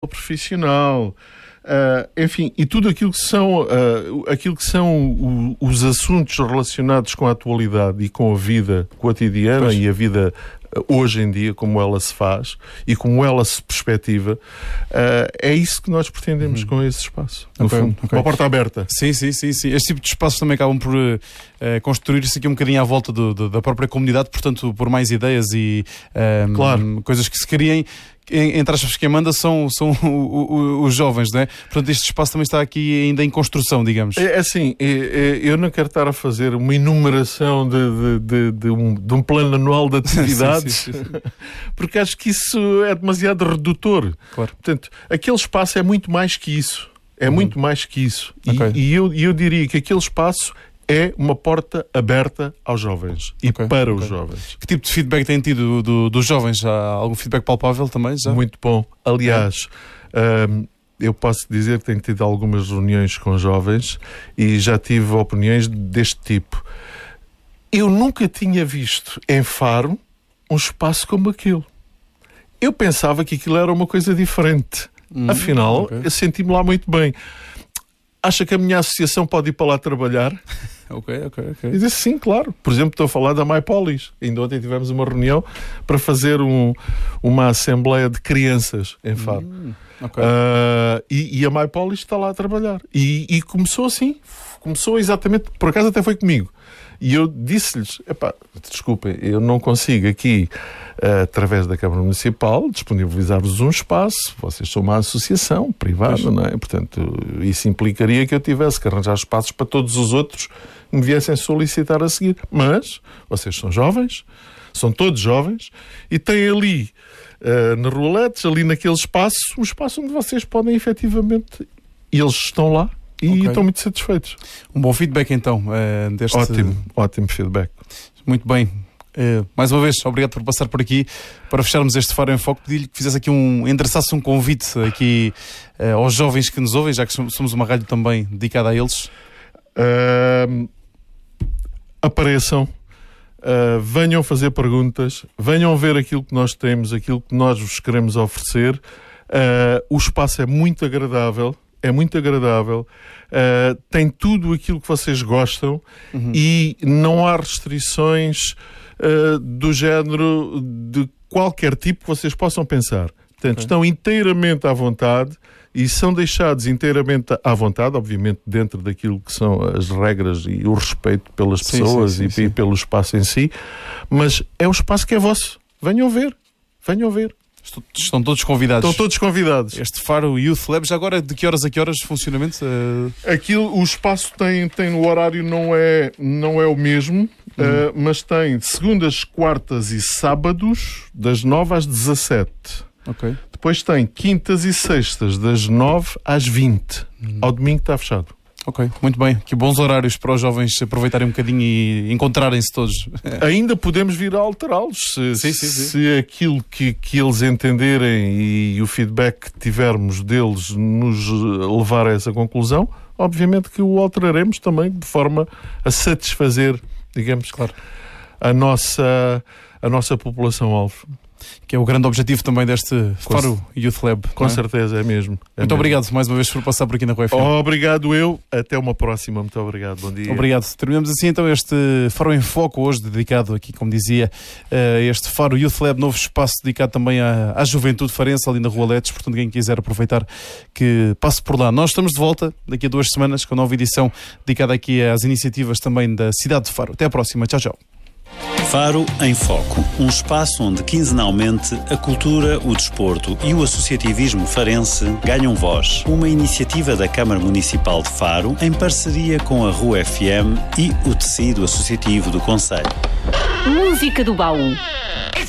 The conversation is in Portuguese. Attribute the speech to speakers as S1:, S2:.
S1: profissional, enfim, e tudo aquilo que são os assuntos relacionados com a atualidade e com a vida cotidiana e a vida hoje em dia, como ela se faz e como ela se perspectiva, é isso que nós pretendemos com esse espaço, no fundo. Uma porta aberta.
S2: Sim. Este tipo de espaços também acabam por construir-se aqui um bocadinho à volta da própria comunidade, portanto, por mais ideias e coisas que se criem. Entre aspas, quem manda são os jovens, não é? Portanto, este espaço também está aqui ainda em construção, digamos.
S1: É assim, eu não quero estar a fazer uma enumeração de um plano anual de atividades, sim. Porque acho que isso é demasiado redutor.
S2: Claro.
S1: Portanto, aquele espaço é muito mais que isso. É muito mais que isso.
S2: Okay.
S1: E eu diria que aquele espaço é uma porta aberta aos jovens e para os jovens.
S2: Que tipo de feedback tem tido dos jovens? Há algum feedback palpável também? Já?
S1: Muito bom. Aliás, eu posso dizer que tenho tido algumas reuniões com jovens e já tive opiniões deste tipo. Eu nunca tinha visto em Faro um espaço como aquele. Eu pensava que aquilo era uma coisa diferente. Afinal, eu senti-me lá muito bem. Acha que a minha associação pode ir para lá trabalhar?
S2: Ok.
S1: Eu disse sim, claro. Por exemplo, estou a falar da MyPolis. Ainda ontem tivemos uma reunião para fazer uma assembleia de crianças em Faro. E a MyPolis está lá a trabalhar. E começou assim. Começou exatamente, por acaso até foi comigo. E eu disse-lhes, desculpem, eu não consigo aqui, através da Câmara Municipal, disponibilizar-vos um espaço. Vocês são uma associação privada, não é? Portanto, isso implicaria que eu tivesse que arranjar espaços para todos os outros que me viessem solicitar a seguir. Mas, vocês são jovens, são todos jovens, e têm ali, na Rua Letes, ali naquele espaço, um espaço onde vocês podem efetivamente, e eles estão lá, e estão muito satisfeitos.
S2: Um bom feedback então deste...
S1: Ótimo feedback.
S2: Muito bem. Mais uma vez, obrigado por passar por aqui. Para fecharmos este Faro em Foco, pedi-lhe que fizesse aqui endereçasse um convite aqui aos jovens que nos ouvem, já que somos uma rádio também dedicada a eles. Apareçam, venham fazer perguntas, venham ver aquilo que nós temos, aquilo que nós vos queremos oferecer. O espaço é muito agradável. Tem tudo aquilo que vocês gostam e não há restrições do género de qualquer tipo que vocês possam pensar. Portanto, estão inteiramente à vontade e são deixados inteiramente à vontade, obviamente dentro daquilo que são as regras e o respeito pelas pessoas e pelo espaço em si, mas é um espaço que é vosso. Venham ver. Estão todos convidados.
S1: Estão todos convidados.
S2: Este Faro Youth Lab, já agora de que horas a que horas funcionamento?
S1: O espaço tem no horário, não é o mesmo, mas tem segundas, quartas e sábados, das 9 às 17. Depois tem quintas e sextas, das 9 às 20. Ao domingo está fechado.
S2: Ok, muito bem. Que bons horários para os jovens aproveitarem um bocadinho e encontrarem-se todos.
S1: Ainda podemos vir a alterá-los. Se aquilo que eles entenderem e o feedback que tivermos deles nos levar a essa conclusão, obviamente que o alteraremos também de forma a satisfazer, digamos, a nossa população-alvo.
S2: Que é o grande objetivo também deste Faro Youth Lab.
S1: Com certeza, é mesmo.
S2: Muito obrigado mais uma vez por passar por aqui na Rua FM.
S1: Obrigado eu. Até uma próxima. Muito obrigado. Bom dia.
S2: Obrigado. Terminamos assim então este Faro em Foco, hoje dedicado aqui, como dizia, este Faro Youth Lab, novo espaço dedicado também à juventude farense, ali na Rua Letes. Portanto, quem quiser aproveitar, que passe por lá. Nós estamos de volta daqui a 2 semanas com a nova edição dedicada aqui às iniciativas também da cidade de Faro. Até à próxima. Tchau.
S3: Faro em Foco, um espaço onde quinzenalmente a cultura, o desporto e o associativismo farense ganham voz. Uma iniciativa da Câmara Municipal de Faro em parceria com a Rua FM e o tecido associativo do concelho.
S4: Música do baú.